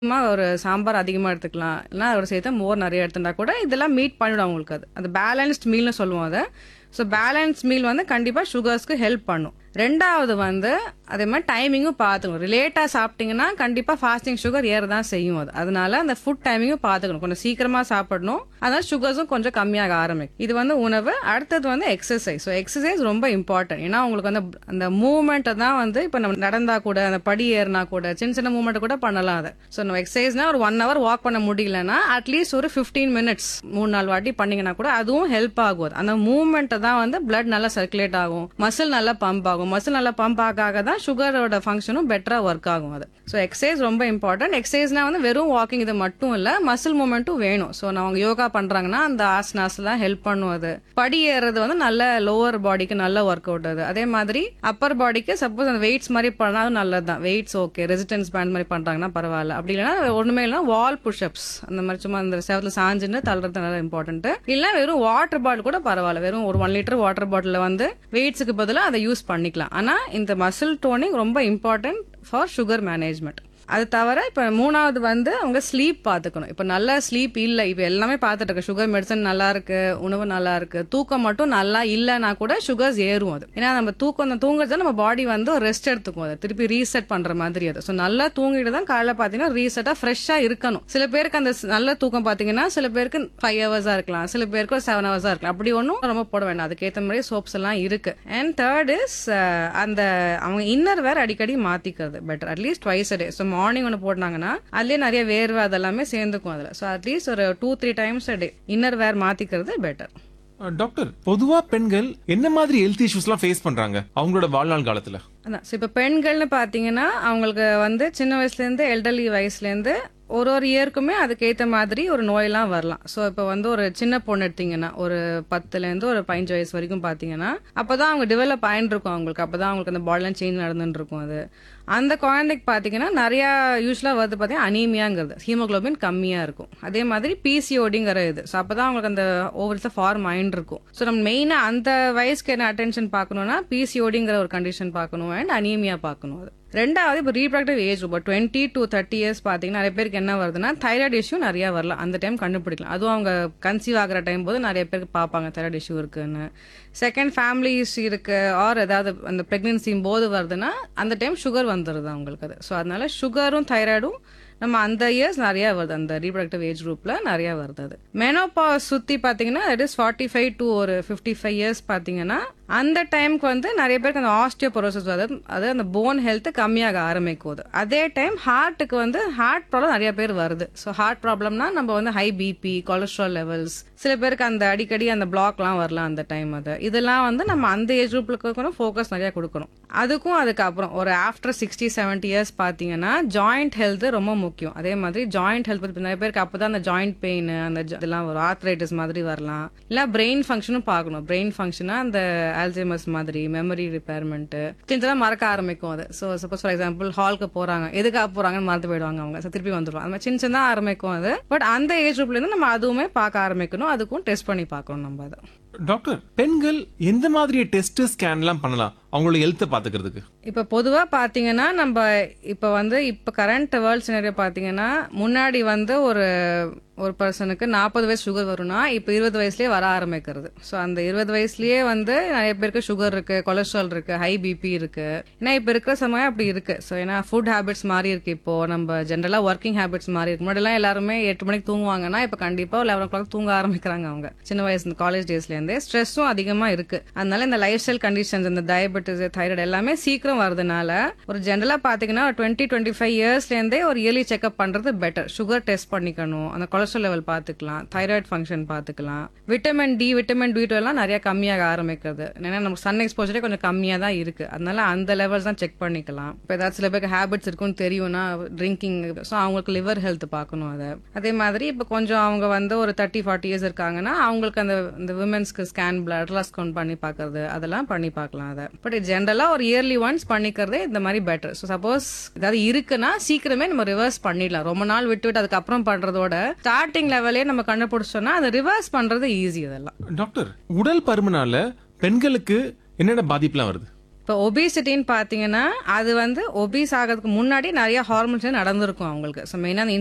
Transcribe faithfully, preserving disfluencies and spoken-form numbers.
சும்மா ஒரு சாம்பார் அதிகமா எடுத்துக்கலாம். இல்லன்னா அதோட சேர்த்து மோர் நெறைய எடுத்துட்டா கூட இதெல்லாம் மீட் பண்ணிடும் அவங்களுக்கு அது. அது பேலன்ஸ்ட் மீல்னு சொல்லுவோம் அத. ஸோ பேலன்ஸ் மீல் வந்து கண்டிப்பா சுகர்ஸ்க்கு ஹெல்ப் பண்ணும். ரெண்டாவது வந்து அதே மாதிரி டைமிங்கும் பார்த்துக்கணும். லேட்டா சாப்பிட்டீங்கன்னா கண்டிப்பா ஃபாஸ்டிங் சுகர் ஏறதான் செய்யும் அது. அதனால அந்த ஃபுட் டைமிங்கும் பார்த்துக்கணும். கொஞ்சம் சீக்கிரமா சாப்பிடணும். அதனால சுகர்ஸும் கொஞ்சம் கம்மியாக ஆரம்பிக்கும். இது வந்து உணவு. அடுத்தது வந்து எக்ஸசைஸ். ஸோ எக்ஸசைஸ் ரொம்ப இம்பார்ட்டன்ட். ஏன்னா உங்களுக்கு வந்து அந்த மூவ்மெண்ட் தான் வந்து இப்போ நம்ம நடந்தா கூட அந்த படி ஏறினா கூட சின்ன சின்ன மூவ்மெண்ட் கூட பண்ணலாம் அதை. ஸோ நம்ம எக்ஸசைஸ்னா ஒரு ஒன் ஹவர் வாக் பண்ண முடியலன்னா அட்லீஸ்ட் ஒரு ஃபிஃப்டீன் மினிட்ஸ் மூணு நாலு வாட்டி பண்ணீங்கன்னா கூட அதுவும் ஹெல்ப் ஆகும். அந்த மூவ்மெண்ட் தான் வந்து பிளட் நல்லா சர்க்குலேட் ஆகும், மசில் நல்லா பம்ப் ஆகும். மசில் நல்லா பம்ப் ஆக தான் சுகரோட ஃபங்க்ஷனும் பெட்டரா ஒர்க் ஆகும் அது. ஸோ எக்ஸசைஸ் ரொம்ப இம்பார்ட்டன்ட். எக்ஸசைஸ்னா வந்து வெறும் வாக்கிங் இது மட்டும் இல்ல, மசில் மூவ்மெண்ட்டும் வேணும். ஸோ அவங்க யோகா பண்றாங்கன்னா அந்த ஆசனாஸ் எல்லாம் ஹெல்ப் பண்ணும் அது. படி ஏறது வந்து நல்ல லோவர் பாடிக்கு நல்ல ஒர்க் அவுட் அது. அதே மாதிரி அப்பர் பாடிக்கு சப்போஸ் அந்த வெயிட்ஸ் மாதிரி பண்ணாலும் நல்லதுதான். வெயிட்ஸ் ஓகே, ரெசிஸ்டன்ஸ் பேண்ட் மாதிரி பண்றாங்கன்னா பரவாயில்ல. அப்படி இல்லைன்னா ஒண்ணுமே இல்லைன்னா வால் புஷ்அப்ஸ் அந்த மாதிரி சும்மா அந்த செவத்துல சாஞ்சுன்னு தள்ளுறது நல்லா இம்பார்ட்டன்ட். இல்ல வெறும் வாட்டர் பாட்டில் கூட பரவாயில்ல. வெறும் ஒரு ஒன் லிட்டர் வாட்டர் பாட்டில் வந்து வெயிட்ஸுக்கு பதிலாக அதை யூஸ் பண்ணிக்கலாம். ஆனா இந்த மசில் டோனிங் ரொம்ப இம்பார்ட்டன்ட் ஃபார் சுகர் மேனேஜ்மெண்ட். அது தவிர இப்ப மூணாவது வந்து அவங்க ஸ்லீப் பாத்துக்கணும். இப்ப நல்ல ஸ்லீப் இல்ல, இப்ப எல்லாமே பாத்துட்டு இருக்கு. சுகர் மெடிசன் நல்லா இருக்கு, உணவு நல்லா இருக்கு, தூக்கம் மட்டும் நல்லா இல்லைன்னா கூட சுகர்ஸ் ஏறும் அது. ஏன்னா நம்ம தூக்கம் தூங்குறது நம்ம பாடி வந்து ஒரு ரெஸ்ட் எடுத்துக்கும், அதை திருப்பி ரீசெட் பண்ற மாதிரி அது. ஸோ நல்லா தூங்கிட்டு தான் காலைல பாத்தீங்கன்னா ரீசெட்டா ஃப்ரெஷ்ஷா இருக்கணும். சில பேருக்கு அந்த நல்ல தூக்கம் பாத்தீங்கன்னா சில பேருக்கு ஃபைவ் ஹவர்ஸா இருக்கலாம், சில பேருக்கு ஒரு செவன் ஹவர்ஸா இருக்கலாம். அப்படி ஒன்றும் ரொம்ப போட வேண்டாம். அதுக்கேற்ற மாதிரி சோப்ஸ் எல்லாம் இருக்கு. அண்ட் தேர்ட் இஸ் அந்த அவங்க இன்னர் வேர் அடிக்கடி மாத்திக்கிறது better. At least twice a day. So morning ஒன்று போட்டாங்கன்னா அதுலயே நிறைய வேர்வை அதெல்லாமே சேர்ந்துக்கும் அதுல. ஸோ அட்லீஸ்ட் ஒரு டூ த்ரீ டைம்ஸ் அ டே இன்னர் வேர் மாத்திக்கிறது பெட்டர். டாக்டர், பொதுவா பெண்கள் என்ன மாதிரி ஹெல்த் இஷ்யூஸ் எல்லாம் ஃபேஸ் பண்றாங்க அவங்களோட வாழ்நாள் காலத்துல? அதான் ஸோ இப்போ பெண்கள்னு பார்த்தீங்கன்னா அவங்களுக்கு வந்து சின்ன வயசுலேருந்து எல்டர்லி வயசுலேருந்து ஒரு ஒரு இயருக்குமே அதுக்கேற்ற மாதிரி ஒரு நோயெல்லாம் வரலாம். ஸோ இப்போ வந்து ஒரு சின்ன பொண்ணு எடுத்தீங்கன்னா ஒரு பத்துலேருந்து ஒரு பதினஞ்சு வயசு வரைக்கும் பார்த்தீங்கன்னா அப்போதான் அவங்க டெவலப் ஆயின்னு இருக்கும். அவங்களுக்கு அப்போதான் அவங்களுக்கு அந்த பாடிலாம் சேஞ்ச் நடந்துட்டு இருக்கும். அது அந்த குழந்தைக்கு பார்த்தீங்கன்னா நிறையா யூஸ்வலாக வருது பார்த்தீங்கன்னா அனீமியாங்கிறது, ஹீமோகுளோபின் கம்மியாக இருக்கும். அதே மாதிரி பிசிஓடிங்கிற இது. ஸோ அப்போ தான் அவங்களுக்கு அந்த ஓவர்ஸாக ஃபார்ம் ஆயின்னு இருக்கும். ஸோ நம்ம மெயினாக அந்த வயசுக்கு என்ன அட்டென்ஷன் பார்க்கணும்னா பிசிஓடிங்கிற ஒரு கண்டிஷன் பார்க்கணும் அண்ட் அனீமியா பார்க்கணும். அது ரெண்டாவது இப்போ ரீப்ரடக்டிவ் ஏஜ் இப்போ டுவெண்ட்டி டு தேர்ட்டி இயர்ஸ் பார்த்தீங்கன்னா நிறைய பேருக்கு என்ன வருதுன்னா தைராய்டு இஷ்யூ நிறைய வரலாம். அந்த டைம் கண்டுபிடிக்கலாம். அதுவும் அவங்க கன்சீவ் ஆகிற டைம் போது நிறைய பேருக்கு பார்ப்பாங்க தைராய்டு இஷ்யூ இருக்குன்னு. செகண்ட் ஃபேமிலி இஷ்யூ இருக்கு ஆர் ஏதாவது அந்த பிரெக்னன்சியும் போது வருதுன்னா அந்த டைம் சுகர் வந்துடுது அவங்களுக்கு அது. ஸோ அதனால சுகரும் தைராய்டும் நம்ம அந்த இயர்ஸ் நிறைய வருது, அந்த ரீப்ரடக்டிவ் ஏஜ் குரூப்ல நிறைய வருது. அது மெனோபாஸ் சுத்தி பாத்தீங்கன்னா that is forty five to ஒரு ஃபிஃப்டி ஃபைவ் இயர்ஸ் பாத்தீங்கன்னா அந்த டைமுக்கு வந்து நிறைய பேருக்கு அந்த ஆஸ்டியோபோரோசிஸ் வருது. அது அந்த போன் ஹெல்த் கம்மியாக ஆரம்பிக்குது. அதே டைம் ஹார்ட்டுக்கு வந்து ஹார்ட் ப்ராப்ளம் நிறைய பேர் வருது. ஸோ ஹார்ட் ப்ராப்ளம்னா நம்ம வந்து ஹை பிபி, கொலஸ்ட்ரால் லெவல்ஸ், சில பேருக்கு அந்த அடிக்கடி அந்த பிளாக்லாம் வரலாம் அந்த டைம். அது இதெல்லாம் வந்து நம்ம அந்த ஏஜ் குரூப்ல ஃபோக்கஸ் நிறைய கொடுக்கணும். அதுக்கும் அதுக்கப்புறம் ஒரு ஆஃப்டர் சிக்ஸ்டி செவன்டி இயர்ஸ் பாத்தீங்கன்னா ஜாயிண்ட் ஹெல்த் ரொம்ப முக்கியம். அதே மாதிரி ஜாயிண்ட் ஹெல்த் பத்தி நிறைய பேருக்கு அப்பதான் அந்த ஜாயிண்ட் பெயின் அந்த இதெல்லாம் வரும், ஆர்த்ரைட்டிஸ் மாதிரி வரலாம். இல்ல பிரெயின் ஃபங்க்ஷனும் பார்க்கணும். பிரெயின் ஃபங்க்ஷனா அந்த ஆல்சைமர்ஸ் மாதிரி மெமரி ரிப்பேர்மெண்ட் சின்னதெல்லாம் மறக்க ஆரம்பிக்கும் அது. ஸோ சப்போஸ் ஃபார் எக்ஸாம்பிள் ஹாலுக்கு போறாங்க, எதுக்காக போறாங்கன்னு மறந்து போயிடுவாங்க அவங்க. ஸோ திருப்பி வந்துடுவாங்க. அந்த மாதிரி சின்ன சின்ன ஆரம்பிக்கும் அது. பட் அந்த ஏஜ் குரூப்ல இருந்து நம்ம அதுவுமே பார்க்க ஆரம்பிக்கணும். அதுக்கும் டெஸ்ட் பண்ணி பார்க்கணும் நம்ம அதை. டாக்டர், பெண்கள் எந்த மாதிரி டெஸ்ட் ஸ்கேன் எல்லாம் பண்ணலாம் அவங்களோட ஹெல்த்தை பாத்துக்கிறதுக்கு? இப்ப பொதுவா பாத்தீங்கன்னா நம்ம இப்ப வந்து இப்ப கரண்ட் வேர்ல்ட் சினாரியோ பாத்தீங்கன்னா முன்னாடி வந்து ஒரு ஒரு பர்சனுக்கு நாற்பது வயசு சுகர் வரும்னா இப்ப இருபது வயசுலயே வர ஆரம்பிக்கிறது. ஸோ அந்த இருபது வயசுலயே வந்து நிறைய பேருக்கு சுகர் இருக்கு, கொலஸ்ட்ரால் இருக்கு, ஹை பிபி இருக்கு. ஏன்னா இப்ப இருக்கிற சமயம் அப்படி இருக்கு. ஸோ ஏன்னா ஃபுட் ஹேபிட்ஸ் மாறி இருக்கு. இப்போ நம்ம ஜென்ரலா ஒர்க்கிங் ஹேபிட்ஸ் மாறி இருக்கு. முன்னாடி எல்லாம் எல்லாருமே எட்டு மணிக்கு தூங்குவாங்கன்னா இப்ப கண்டிப்பா லெவன் ஓ கிளாக் தூங்க ஆரம்பிக்கிறாங்க அவங்க சின்ன வயசு காலேஜ் டேஸ்ல இருந்தே. ஸ்ட்ரெஸ்ஸும் அதிகமா இருக்கு. அதனால இந்த லைஃப் ஸ்டைல் கண்டிஷன்ஸ், இந்த டயபெட்டிஸ், தைராய்டு எல்லாமே சீக்கிரம் வரதுனால ஒரு ஜென்ரலா பாத்தீங்கன்னா டுவெண்ட்டி டுவெண்ட்டி ஃபைவ் இயர்ஸ்ல இருந்தே ஒரு இயர்லி செக்அப் பண்றது பெட்டர். சுகர் டெஸ்ட் பண்ணிக்கணும், அந்த கொலஸ்ட்ரால் லெவல் பாத்துக்கலாம், தைராய்டு ஃபங்க்ஷன் பாத்துக்கலாம், vitamin D, vitamin B twelve எல்லாம் நிறைய கம்மியாக ஆரம்பிக்கிறது. ஏன்னா நமக்கு சன் எக்ஸ்போஜரே கொஞ்சம் கம்மியா தான் இருக்கு. அதனால அந்த லெவல்ஸ் தான் செக் பண்ணிக்கலாம். இப்போ ஏதாவது சில பேருக்கு ஹேபிட்ஸ் இருக்குன்னு தெரியும்னா ட்ரிங்கிங், ஸோ அவங்களுக்கு லிவர் ஹெல்த் பார்க்கணும். அதை அதே மாதிரி இப்போ கொஞ்சம் அவங்க வந்து ஒரு தேர்ட்டி ஃபார்ட்டி இயர்ஸ் இருக்காங்கன்னா அவங்களுக்கு அந்த இந்த விமென்ஸ்க்கு ஸ்கேன் பிளட் கவுண்ட் பண்ணி பாக்குறது அதெல்லாம் பண்ணி பார்க்கலாம். அதை பட் ஜென்ரலா ஒரு இயர்லி ஒன்ஸ் பண்ணிக்கிறதே இந்த மாதிரி பெட்டர். ஸோ சப்போஸ் ஏதாவது இருக்குன்னா சீக்கிரமே நம்ம ரிவர்ஸ் பண்ணிடலாம். ரொம்ப நாள் விட்டு விட்டு அதுக்கப்புறம் பண்றதோட ஸ்டார்டிங் லெவலே நம்ம கண்டுபிடிச்சோம்னா அதை ரிவர்ஸ் பண்றது ஈஸி. அதெல்லாம் டாக்டர், உடல் பருமனால பெண்களுக்கு என்னென்ன பாதிப்புலாம் வருது? இப்போ ஒபிசிட்டின்னு பார்த்தீங்கன்னா அது வந்து ஒபீஸ் ஆகிறதுக்கு முன்னாடி நிறைய ஹார்மோன்ஸ் நடந்திருக்கும் அவங்களுக்கு. ஸோ மெயினாக